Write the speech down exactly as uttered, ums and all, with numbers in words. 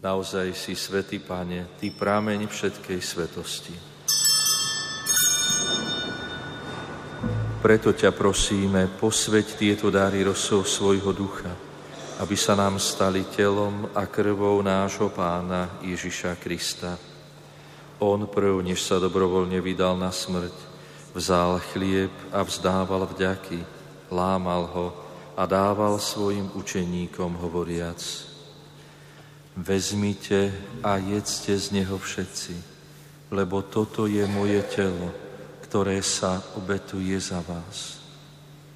Naozaj si svätý, Pane, Ty prameň všetkej svetosti. Preto ťa prosíme, posväť tieto dary rosou svojho ducha, aby sa nám stali telom a krvou nášho Pána Ježiša Krista. On prv, než sa dobrovoľne vydal na smrť, vzal chlieb a vzdával vďaky, lámal ho a dával svojim učeníkom hovoriac: Vezmite a jedzte z neho všetci, lebo toto je moje telo, ktoré sa obetuje za vás.